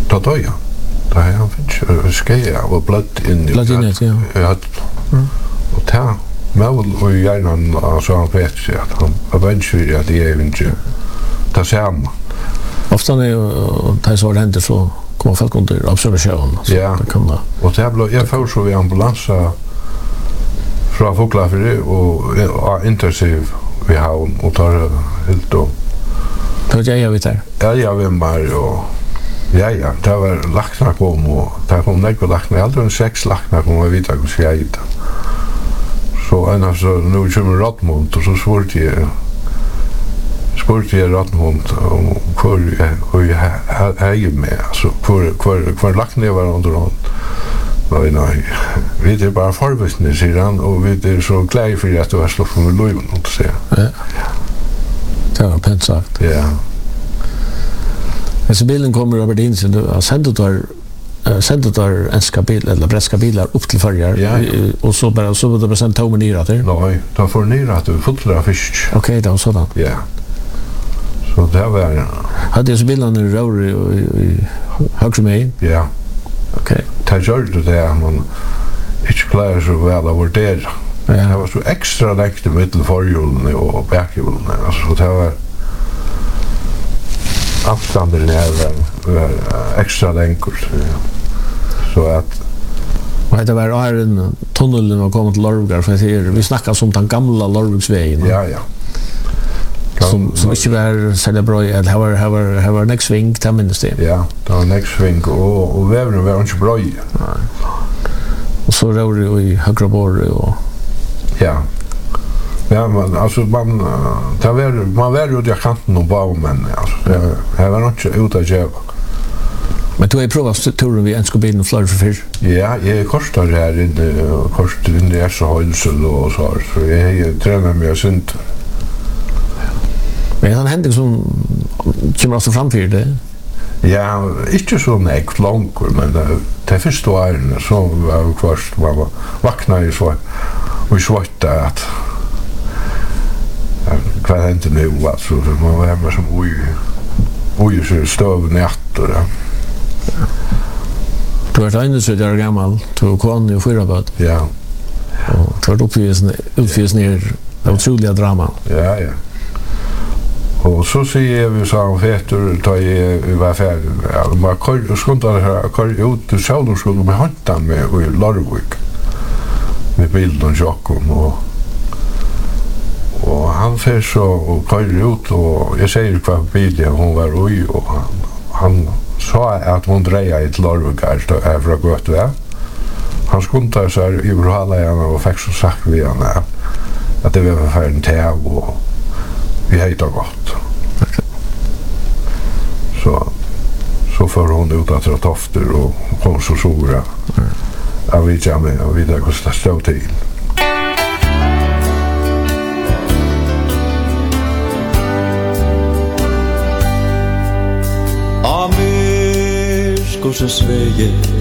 ta døja. Da han finnes skeia og blødd inn i og ta mål og hjernen av Søren Petri at han var venstig at jeg er ikke ta sammen. Ofta när det så händer så kommer folk under observation. Ja, och det blev jag får så vi ambulansa från Foklafri och intensiv vi har och tar helt då. Då jag vet där. Ja, jag vet bara och ja, det var lackna kom och det kom några lackna, aldrig 6 lackna kom och vita hur ska jag hitta. Så annars så nu kommer Rottmund och så svårt jag spurte jeg Rottmund hvor jeg er med, altså hvor lagt ned var under hånd. Nei, vi er bare forberedende, sier han, og vi er så glede for at du har slått med løyven, å si. Ja, det var pent sagt. Ja. Hvis bilen kommer over din, så du har sendt der enska bil, eller bretska bilar upp til Førjar, og så var det bare sendt tomer nyrat der? Nei, da får nyrat, du fullt av fisk. Ok, det var sådan. Ja. Så det var... Hade jag så bilden i rör i högre mig? Ja. Okej. Det gjorde det att man inte klarar så väl att vurdera. Det var så extra läkt i mitten förhjulen och bakhjulen. Alltså det var... Avstanden var extra länkort. Så att... Och det var en tunneln var kommit till Lorvgar för att vi snackar som den gamla Lorvgsvägen. Ja. Som ikke var særlig bra, det var nek sving til minnes det. Ja, det var nek sving, og veveren var ikke bra. Og så rør det i høyre båret og... Ja. Ja, men altså, man var ute av kanten og bag, men altså, det var ikke ute av djeva. Men du har prøvet turen vi ønsker bilen flere for før? Ja, jeg korstar her inne i Ersehøylsel og så jeg trener meg av synd. Men han händer som kommer också framför det. Ja, inte så näkt långt, men det första åren så var först man vaknade ju så och svarta att vad hände nu alltså man var hemma som oj så stöv nätter. Du var ändå så där gammal, du kom ju förra bad. Ja. Och du var uppfyrs ner det otroliga drama. Ja. Och så säger vi så han fetter ta i var färdig. Ja, man skundar här ut till själva skulle med handen med i Lorvik. Med bilden Jakob och han fer så och kör ut och jag säger kvar bilen hon var oj och han sa att hon dreja i Lorvik är för gott va. Han skundar så i Brohala och fick så sagt vi han att det var för en täv och vi heter gott. Okay. Så får hon ut att tofter och kom så stora. Jag vet inte om jag vet hur det stod till. Amir skosens vägen